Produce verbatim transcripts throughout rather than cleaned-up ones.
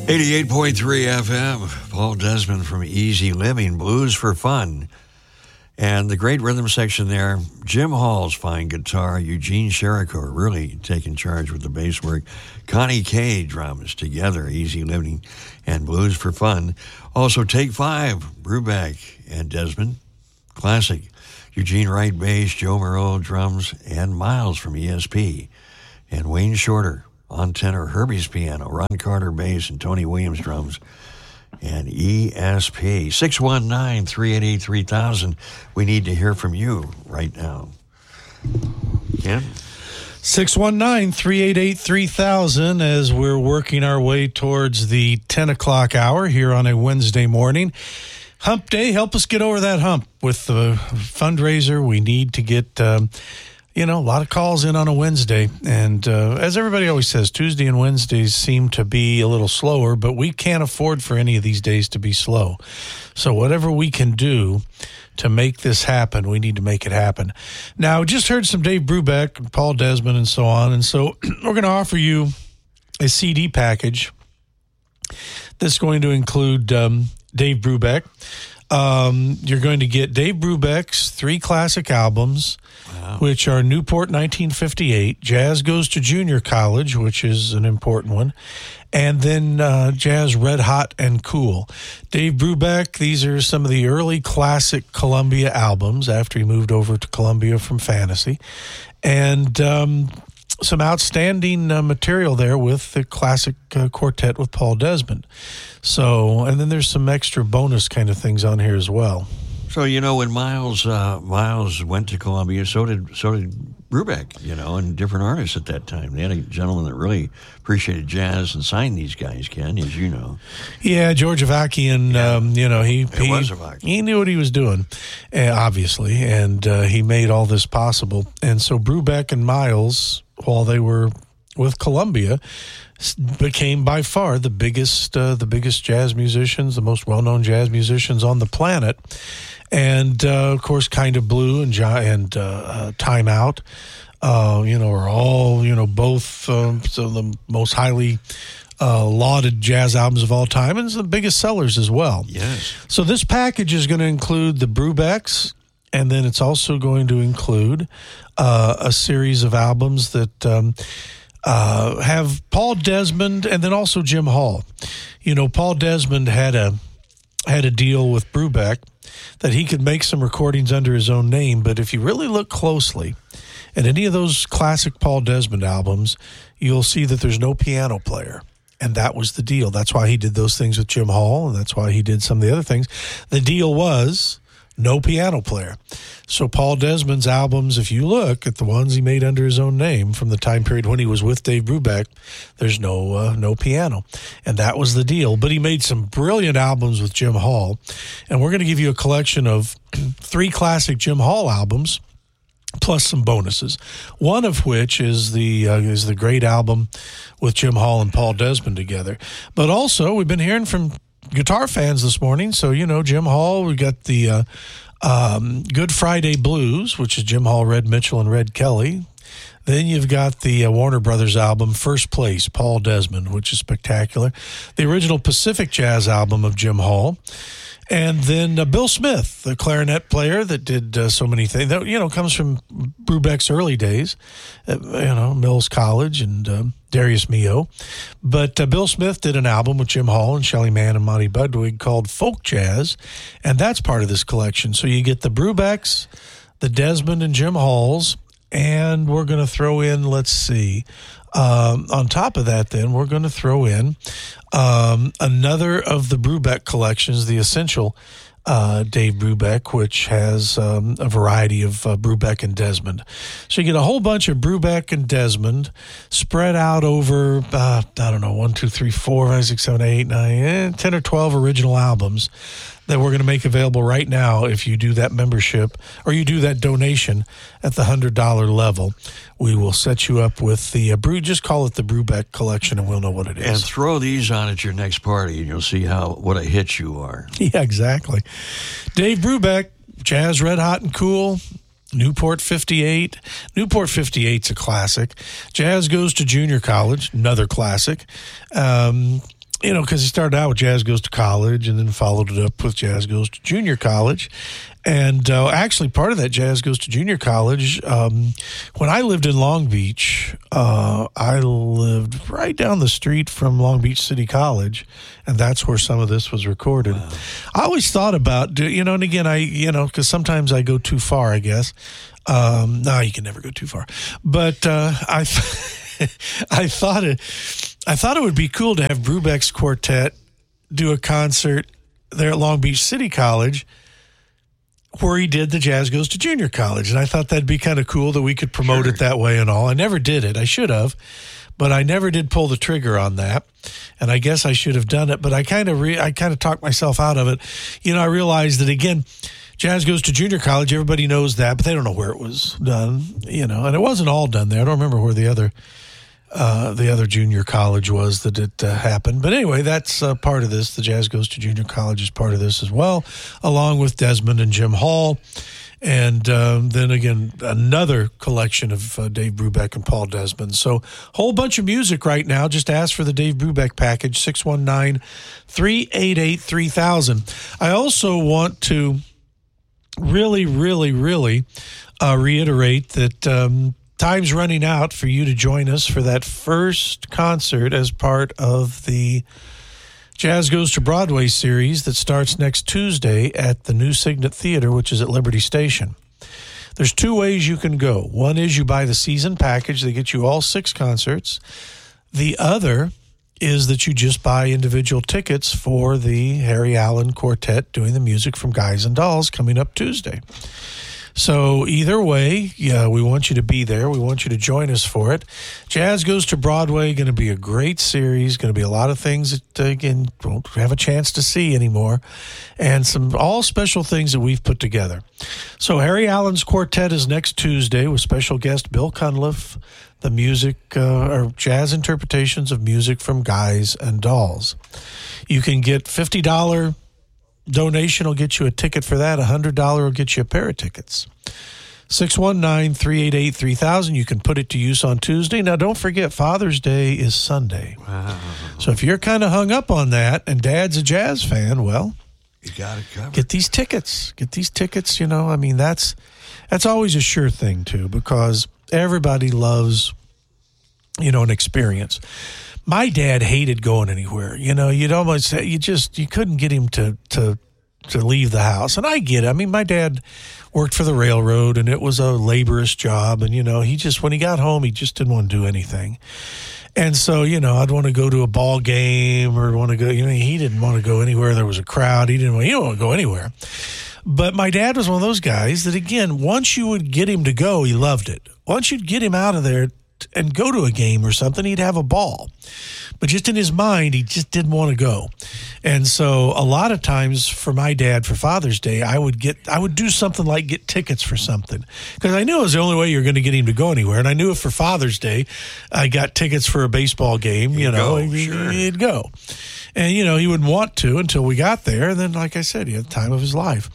eighty-eight point three F M, Paul Desmond from Easy Living, Blues for Fun. And the great rhythm section there, Jim Hall's fine guitar, Eugene Sherrico really taking charge with the bass work, Connie Kay drums together, Easy Living and Blues for Fun. Also Take Five, Brubeck and Desmond, classic. Eugene Wright bass, Joe Moreau drums, and Miles from E S P. And Wayne Shorter on tenor, Herbie's piano, Ron Carter bass, and Tony Williams drums. And E S P, six one nine, three eight eight, three thousand. We need to hear from you right now. Ken? six one nine, three eight eight, three thousand as we're working our way towards the ten o'clock hour here on a Wednesday morning. Hump Day, help us get over that hump with the fundraiser. We need to get... Um, You know, a lot of calls in on a Wednesday. And uh, as everybody always says, Tuesday and Wednesdays seem to be a little slower, but we can't afford for any of these days to be slow. So whatever we can do to make this happen, we need to make it happen. Now, just heard some Dave Brubeck and Paul Desmond and so on. And so we're going to offer you a C D package that's going to include um, Dave Brubeck. Um, you're going to get Dave Brubeck's three classic albums, wow. which are Newport nineteen fifty-eight, Jazz Goes to Junior College, which is an important one, and then uh, Jazz Red Hot and Cool. Dave Brubeck, these are some of the early classic Columbia albums after he moved over to Columbia from Fantasy. And um, some outstanding uh, material there with the classic uh, quartet with Paul Desmond. So, and then there's some extra bonus kind of things on here as well. So, you know, when Miles uh, Miles went to Columbia, so did so did Brubeck, you know, and different artists at that time. They had a gentleman that really appreciated jazz and signed these guys, Ken, as you know. Yeah, George Avakian, yeah. um, you know, he he, was Avakian. he knew what he was doing, uh, obviously, and uh, he made all this possible. And so Brubeck and Miles, while they were with Columbia, became by far the biggest uh, the biggest jazz musicians, the most well-known jazz musicians on the planet. And, uh, of course, Kind of Blue and, and uh, uh, Time Out, uh, you know, are all, you know, both um, some of the most highly uh, lauded jazz albums of all time and some of the biggest sellers as well. Yes. So this package is going to include the Brubecks, and then it's also going to include uh, a series of albums that um, uh, have Paul Desmond and then also Jim Hall. You know, Paul Desmond had a had a deal with Brubeck that he could make some recordings under his own name, but if you really look closely at any of those classic Paul Desmond albums, you'll see that there's no piano player. And that was the deal. That's why he did those things with Jim Hall, and that's why he did some of the other things. The deal was no piano player. So Paul Desmond's albums, if you look at the ones he made under his own name from the time period when he was with Dave Brubeck, there's no uh, no piano. And that was the deal. But he made some brilliant albums with Jim Hall. And we're going to give you a collection of three classic Jim Hall albums, plus some bonuses. One of which is the uh, is the great album with Jim Hall and Paul Desmond together. But also, we've been hearing from guitar fans this morning. So, you know, Jim Hall, we got the uh, um, Good Friday Blues, which is Jim Hall, Red Mitchell, and Red Kelly. Then you've got the uh, Warner Brothers album, First Place, Paul Desmond, which is spectacular. The original Pacific Jazz album of Jim Hall. And then uh, Bill Smith, the clarinet player that did uh, so many things, that, you know, comes from Brubeck's early days, uh, you know, Mills College and uh, Darius Milhaud. But uh, Bill Smith did an album with Jim Hall and Shelly Manne and Monty Budwig called Folk Jazz, and that's part of this collection. So you get the Brubecks, the Desmond and Jim Halls, and we're going to throw in, let's see, um, on top of that then, we're going to throw in um, another of the Brubeck collections, the Essential uh, Dave Brubeck, which has um, a variety of uh, Brubeck and Desmond. So you get a whole bunch of Brubeck and Desmond spread out over, uh, I don't know, one, two, three, four, five, six, seven, eight, nine, eh, ten or twelve original albums that we're going to make available right now if you do that membership or you do that donation at the one hundred dollars level. We will set you up with the uh, brew. Just call it the Brubeck collection, and we'll know what it is. And throw these on at your next party, and you'll see how what a hit you are. Yeah, exactly. Dave Brubeck, Jazz Red Hot and Cool, Newport fifty-eight. Newport fifty-eight's a classic. Jazz Goes to Junior College, another classic. Um, you know, because he started out with Jazz Goes to College and then followed it up with Jazz Goes to Junior College. And uh, actually, part of that Jazz Goes to Junior College, um, when I lived in Long Beach, uh, I lived right down the street from Long Beach City College, and that's where some of this was recorded. Wow. I always thought about, you know, and again, I, you know, because sometimes I go too far, I guess. Um, no, you can never go too far. But uh, I, I thought it, I thought it would be cool to have Brubeck's Quartet do a concert there at Long Beach City College, where he did the Jazz Goes to Junior College. And I thought that'd be kind of cool that we could promote sure. it that way and all. I never did it. I should have, but I never did pull the trigger on that. And I guess I should have done it, but I kind of re- I kind of talked myself out of it. You know, I realized that, again, Jazz Goes to Junior College, everybody knows that, but they don't know where it was done, you know. And it wasn't all done there. I don't remember where the other Uh, the other junior college was that it uh, happened. But anyway, that's uh, part of this. The Jazz Goes to Junior College is part of this as well, along with Desmond and Jim Hall. And um, then again, another collection of uh, Dave Brubeck and Paul Desmond. So whole bunch of music right now. Just ask for the Dave Brubeck package, six one nine, three eight eight, three thousand. I also want to really, really, really uh, reiterate that um, time's running out for you to join us for that first concert as part of the Jazz Goes to Broadway series that starts next Tuesday at the New Signet Theater, which is at Liberty Station. There's two ways you can go. One is you buy the season package that gets you all six concerts. The other is that you just buy individual tickets for the Harry Allen Quartet doing the music from Guys and Dolls coming up Tuesday. So either way, yeah, we want you to be there. We want you to join us for it. Jazz Goes to Broadway, going to be a great series. Going to be a lot of things that, uh, again, won't have a chance to see anymore. And some all special things that we've put together. So Harry Allen's Quartet is next Tuesday with special guest Bill Cunliffe, the music, uh, or jazz interpretations of music from Guys and Dolls. You can get fifty dollars donation will get you a ticket for that. one hundred dollars will get you a pair of tickets. six one nine, three eight eight, three thousand. You can put it to use on Tuesday. Now, don't forget, Father's Day is Sunday. Wow. So if you're kind of hung up on that and Dad's a jazz fan, well, you got it covered. Get these tickets. Get these tickets, you know. I mean, that's that's always a sure thing, too, because everybody loves, you know, an experience. My dad hated going anywhere. You know, you'd almost you just you couldn't get him to to to leave the house. And I get it. I mean, my dad worked for the railroad, and it was a laborious job. And you know, he just when he got home, he just didn't want to do anything. And so, you know, I'd want to go to a ball game or want to go. You know, he didn't want to go anywhere there was a crowd. He didn't. Want, he didn't want to go anywhere. But my dad was one of those guys that, again, once you would get him to go, he loved it. Once you'd get him out of there and go to a game or something, he'd have a ball. But just in his mind, he just didn't want to go. And so a lot of times for my dad, for Father's Day, I would get, I would do something like get tickets for something. Because I knew it was the only way you're going to get him to go anywhere. And I knew if for Father's Day, I got tickets for a baseball game, you He'd know, go, he, sure. he'd go. And, you know, he wouldn't want to until we got there. And then, like I said, he had the time of his life.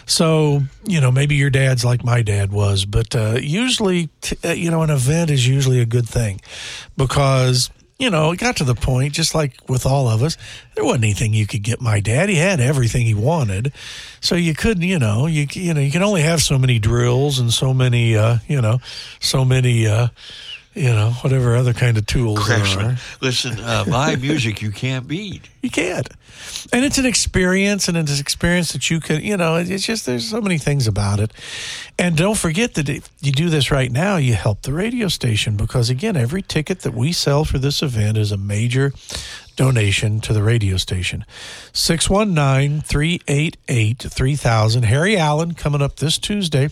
So, you know, maybe your dad's like my dad was. But uh, usually, t- uh, you know, an event is usually a good thing. Because, you know, it got to the point, just like with all of us, there wasn't anything you could get my dad. He had everything he wanted. So you couldn't, you know, you, you know, you can only have so many drills and so many, uh, you know, so many, uh, you know, whatever other kind of tools there are. Listen, uh, live music you can't beat. You can't. And it's an experience, and it's an experience that you can, you know, it's just, there's so many things about it. And don't forget that if you do this right now, you help the radio station because, again, every ticket that we sell for this event is a major donation to the radio station. six one nine, three eight eight, three thousand. Harry Allen coming up this Tuesday.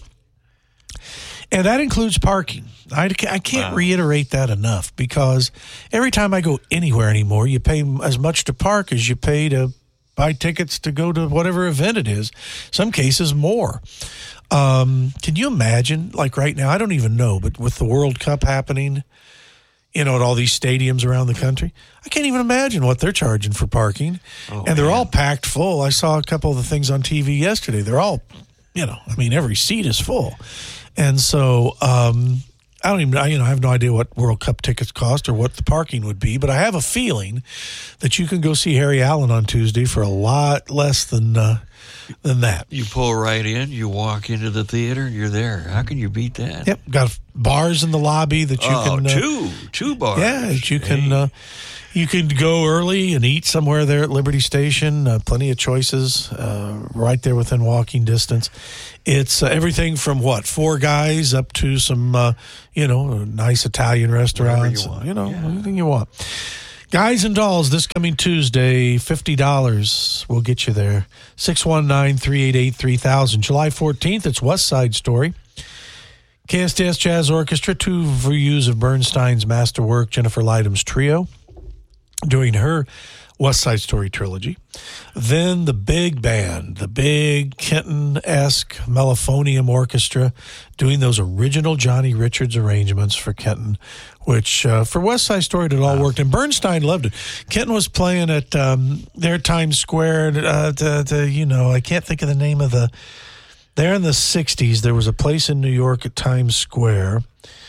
And that includes parking. I, I can't wow. reiterate that enough because every time I go anywhere anymore, you pay as much to park as you pay to buy tickets to go to whatever event it is. Some cases more. Um, can you imagine, like right now, I don't even know, but with the World Cup happening, you know, at all these stadiums around the country, I can't even imagine what they're charging for parking. Oh, and they're man. all packed full. I saw a couple of the things on T V yesterday. They're all, you know, I mean, every seat is full. And so, um, I don't even, you know, I have no idea what World Cup tickets cost or what the parking would be, but I have a feeling that you can go see Harry Allen on Tuesday for a lot less than uh, than that. You pull right in, you walk into the theater, and you're there. How can you beat that? Yep, got bars in the lobby that you oh, can uh, two two bars. Yeah, that you can. Hey. Uh, You could go early and eat somewhere there at Liberty Station. Uh, plenty of choices uh, right there within walking distance. It's uh, everything from, what, Four Guys up to some, uh, you know, nice Italian restaurants. You, want. you know, yeah. anything you want. Guys and Dolls this coming Tuesday, fifty dollars will get you there. six one nine, three eight eight, three thousand. July fourteenth, it's West Side Story. K S D S Jazz Orchestra, two views of Bernstein's masterwork, Jennifer Lydum's trio, doing her West Side Story trilogy. Then the big band, the big Kenton-esque Mellophonium Orchestra, doing those original Johnny Richards arrangements for Kenton, which uh, for West Side Story it all worked. And Bernstein loved it. Kenton was playing at um, their Times Square, uh, to, to, you know, I can't think of the name of the, there in the sixties, there was a place in New York at Times Square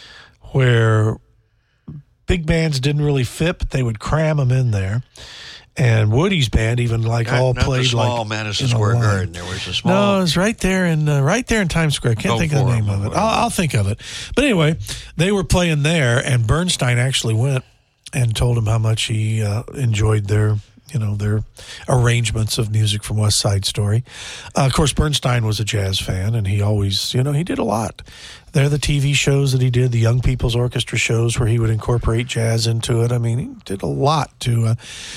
where big bands didn't really fit, but they would cram them in there. And Woody's band even like not, all not played the small like Madison Square Garden. There was a small. No, it was right there in uh, right there in Times Square. I can't Go think of the name them, of it. I'll, I'll think of it. But anyway, they were playing there, and Bernstein actually went and told him how much he uh, enjoyed their, you know, their arrangements of music from West Side Story. Uh, of course, Bernstein was a jazz fan, and he always, you know, he did a lot. They're the T V shows that he did, the Young People's Orchestra shows where he would incorporate jazz into it. I mean, he did a lot to uh,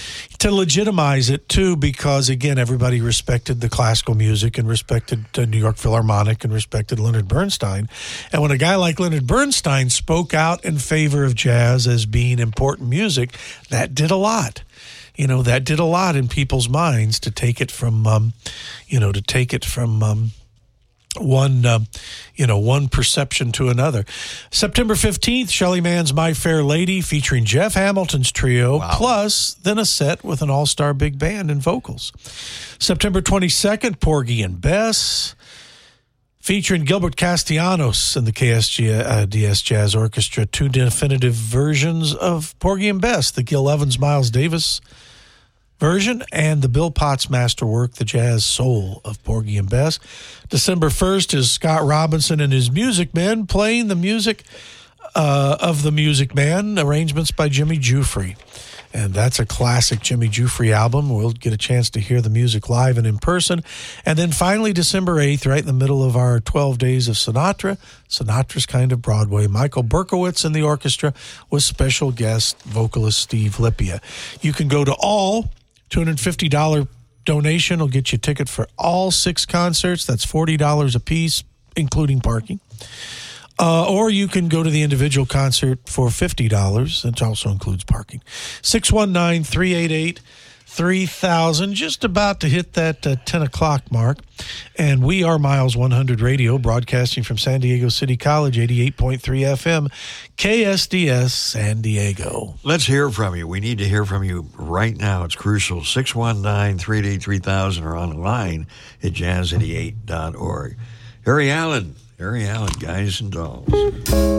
to legitimize it, too, because, again, everybody respected the classical music and respected uh, New York Philharmonic and respected Leonard Bernstein. And when a guy like Leonard Bernstein spoke out in favor of jazz as being important music, that did a lot. You know, that did a lot in people's minds to take it from, um, you know, to take it from um, one, um, you know, one perception to another. September fifteenth, Shelley Mann's My Fair Lady featuring Jeff Hamilton's trio, wow. plus then a set with an all-star big band and vocals. September twenty-second, Porgy and Bess, featuring Gilbert Castellanos and the K S D S Jazz Orchestra, two definitive versions of Porgy and Bess, the Gil Evans, Miles Davis version, and the Bill Potts masterwork, the jazz soul of Porgy and Bess. December first is Scott Robinson and his Music Men playing the music uh, of the Music Man, arrangements by Jimmy Giuffre. And that's a classic Jimmy Giuffre album. We'll get a chance to hear the music live and in person. And then finally, December eighth, right in the middle of our twelve days of Sinatra, Sinatra's Kind of Broadway, Michael Berkowitz and the orchestra with special guest vocalist Steve Lippia. You can go to all two hundred fifty dollars donation will get you a ticket for all six concerts. That's forty dollars a piece, including parking. Uh, or you can go to the individual concert for fifty dollars. It also includes parking. six one nine, three eight eight, three thousand, just about to hit that uh, ten o'clock mark. And we are Miles one hundred Radio, broadcasting from San Diego City College, eighty-eight point three F M, K S D S San Diego. Let's hear from you. We need to hear from you right now. It's crucial. six one nine, three eight eight, three thousand or online at jazz eighty-eight dot org. Harry Allen. Harry Allen, Guys and Dolls.